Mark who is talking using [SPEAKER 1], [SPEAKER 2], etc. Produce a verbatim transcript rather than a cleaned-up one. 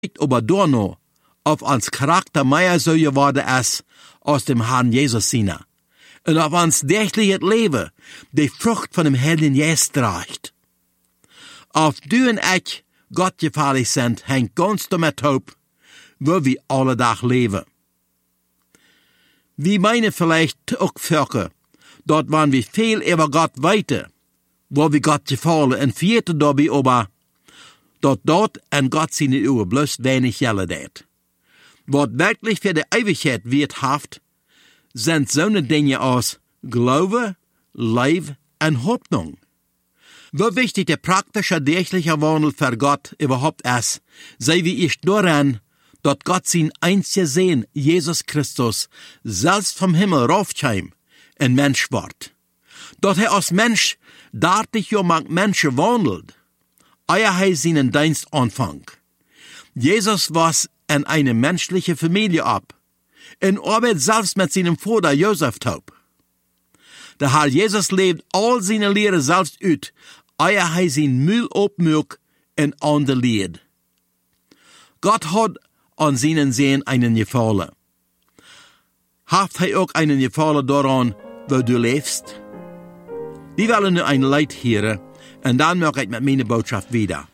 [SPEAKER 1] aber dorno, auf uns Charakter mehr so geworden ist, aus dem Herrn Jesus Sina. Und auf uns tägliches Leben die Frucht von dem Heiligen Geist trägt. Auf du und ich Gott gefällig sind, hängt ganz damit ab, wo wir alle Tag leben. Wir meinen vielleicht auch Völker, dort waren wir viel über Gott weiter, wo wir Gott gefallen und vierte dabei aber, dort dort an Gott seine Uhr bloß wenig Jelle det. Was wirklich für die Ewigkeit wird haft, sind so eine Dinge aus Glaube, Leib und Hoffnung. Wo wichtig der praktische, tägliche Wandel für Gott überhaupt ist, sei wie ich daran, dort Gott sein einziger Sehen, Jesus Christus, selbst vom Himmel raufkam, ein Mensch ward. Dort er als Mensch, dartig jo mag Menschen wandelt, eier er seinen Dienst anfang. Jesus war in eine menschliche Familie ab, in Arbeit selbst mit seinem Vater Josef taub. Der Herr Jesus lebt all seine Lehre selbst uit, eier er sein Müll opmürk in ander Lied. Gott hat an seinen Sehen einen Gefallen. Haft er auch einen Gefallen daran, wo du lebst? Wir wollen nur ein Lied hören, und dann mache ich mit meiner Botschaft wieder.